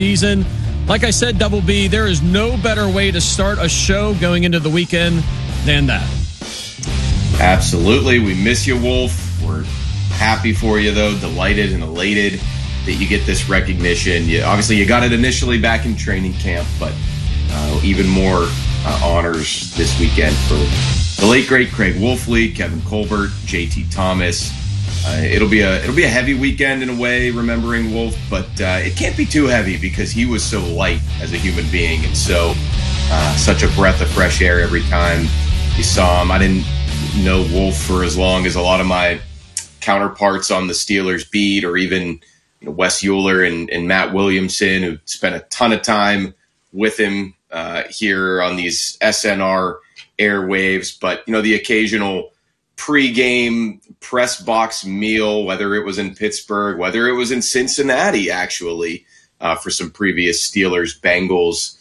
season. Like I said, Double B, there is no better way to start a show going into the weekend than that. Absolutely. We miss you, Wolf. We're happy for you, though, delighted and elated that you get this recognition. Obviously, you got it initially back in training camp, but even more honors this weekend for the late, great Craig Wolfley, Kevin Colbert, JT Thomas. It'll be a heavy weekend in a way, remembering Wolf, but it can't be too heavy because he was so light as a human being, and so such a breath of fresh air every time you saw him. I didn't know Wolf for as long as a lot of my counterparts on the Steelers beat, or even Wes Euler and Matt Williamson, who spent a ton of time with him here on these SNR airwaves. But the occasional pre-game press box meal, whether it was in Pittsburgh, whether it was in Cincinnati, actually, for some previous Steelers-Bengals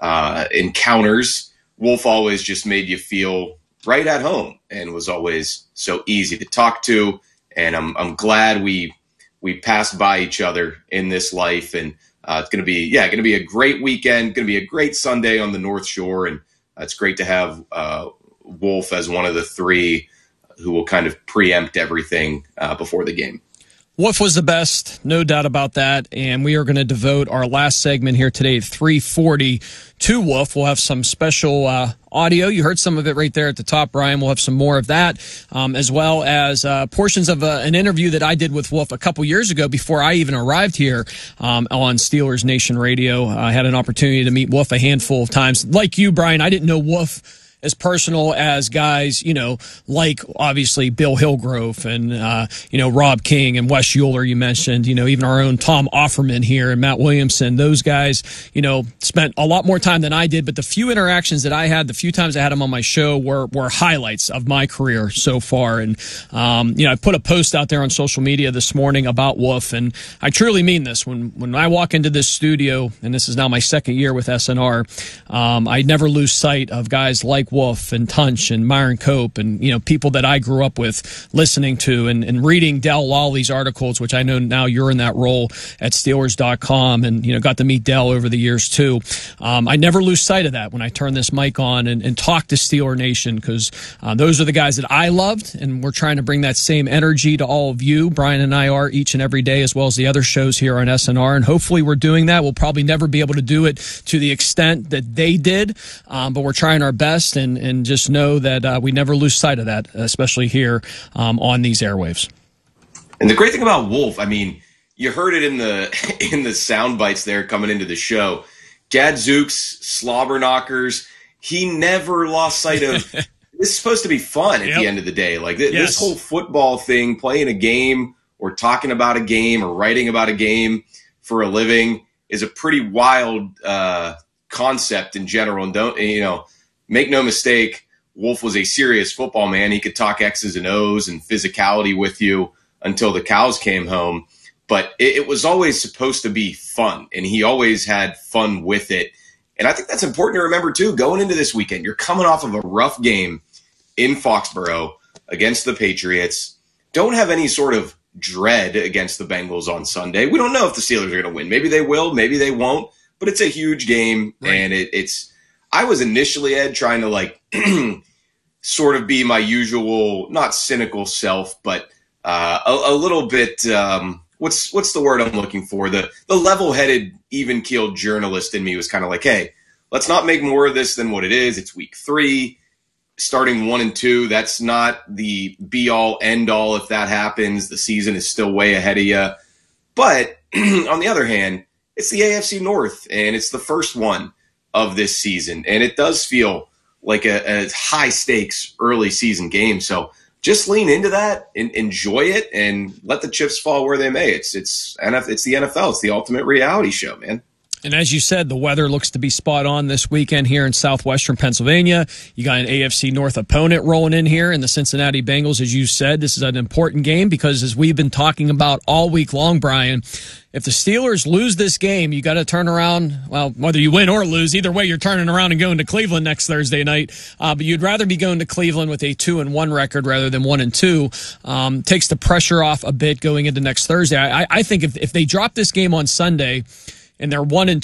encounters, Wolf always just made you feel right at home and was always so easy to talk to. And I'm glad we passed by each other in this life. And it's going to be a great weekend, going to be a great Sunday on the North Shore. And it's great to have Wolf as one of the three who will kind of preempt everything before the game. Wolf was the best, no doubt about that, and we are going to devote our last segment here today at 3:40 to Wolf. We'll have some special audio. You heard some of it right there at the top, Brian. We'll have some more of that, as well as portions of an interview that I did with Wolf a couple years ago before I even arrived here on Steelers Nation Radio. I had an opportunity to meet Wolf a handful of times. Like you, Brian, I didn't know Wolf as personal as guys, like obviously Bill Hillgrove and, Rob King and Wes Euler, you mentioned, even our own Tom Offerman here and Matt Williamson. Those guys, spent a lot more time than I did, but the few interactions that I had, the few times I had them on my show were highlights of my career so far. And, I put a post out there on social media this morning about Wolf, and I truly mean this. When I walk into this studio, and this is now my second year with SNR, I never lose sight of guys like Wolf and Tunch and Myron Cope and, people that I grew up with listening to and reading Dell Lawley's articles, which I know now you're in that role at Steelers.com and, got to meet Dell over the years too. I never lose sight of that when I turn this mic on and talk to Steeler Nation, because those are the guys that I loved, and we're trying to bring that same energy to all of you. Brian and I are each and every day, as well as the other shows here on SNR, and hopefully we're doing that. We'll probably never be able to do it to the extent that they did, but we're trying our best. And just know that we never lose sight of that, especially here on these airwaves. And the great thing about Wolf, you heard it in the sound bites there coming into the show. Gadzooks, slobber knockers. He never lost sight of this is supposed to be fun at the end of the day. Like this whole football thing, playing a game or talking about a game or writing about a game for a living is a pretty wild concept in general. And make no mistake, Wolf was a serious football man. He could talk X's and O's and physicality with you until the cows came home. But it was always supposed to be fun, and he always had fun with it. And I think that's important to remember, too, going into this weekend. You're coming off of a rough game in Foxborough against the Patriots. Don't have any sort of dread against the Bengals on Sunday. We don't know if the Steelers are going to win. Maybe they will, maybe they won't. But it's a huge game, right. And it's – I was initially, Ed, trying to sort of be my usual, not cynical self, but a little bit, what's the word I'm looking for? The level-headed, even-keeled journalist in me was kind of like, hey, let's not make more of this than what it is. It's week 3, starting 1-2. That's not the be-all, end-all if that happens. The season is still way ahead of you. But on the other hand, it's the AFC North, and it's the first one of this season. And it does feel like a high-stakes early season game. So just lean into that and enjoy it and let the chips fall where they may. It's the NFL. It's the ultimate reality show, man. And as you said, the weather looks to be spot on this weekend here in southwestern Pennsylvania. You got an AFC North opponent rolling in here in the Cincinnati Bengals. As you said, this is an important game because, as we've been talking about all week long, Brian, if the Steelers lose this game, you got to turn around. Well, whether you win or lose, either way, you're turning around and going to Cleveland next Thursday night. But you'd rather be going to Cleveland with a 2-1 record rather than 1-2. Takes the pressure off a bit going into next Thursday. I think if they drop this game on Sunday, and they're 1-2